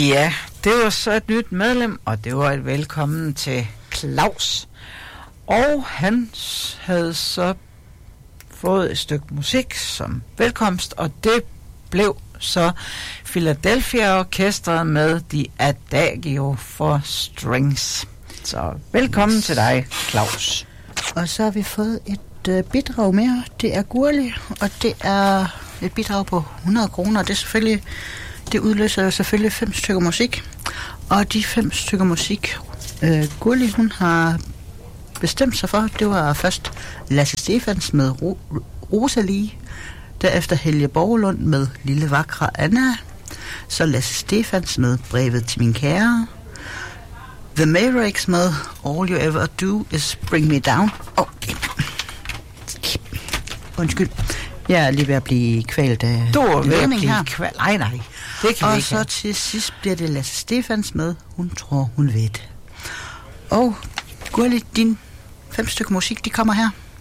Ja, det var så et nyt medlem, og det var et velkommen til Claus. Og han havde så fået et stykke musik som velkomst, og det blev så Philadelphia Orkestret med The Adagio for Strings. Så velkommen til dig, Claus. Og så har vi fået et bidrag mere. Det er Gurli, og det er et bidrag på 100 kroner. Det udløser jo selvfølgelig 5 stykker musik. Og de 5 stykker musik, Gurli, hun har bestemt sig for, det var først Lasse Stefans med Rosalie, derefter Helge Borgelund med Lille Vakre Anna, så Lasse Stefans med Brevet til min kære, The Mavericks med All You Ever Do Is Bring Me Down. Undskyld, jeg er lige ved at blive kvalt af ledning her. Nej, det kan vi ikke. Og så til sidst bliver det Lasse Stefans med Hun tror hun ved. Og Gurli, din 5 stykker musik, de kommer her.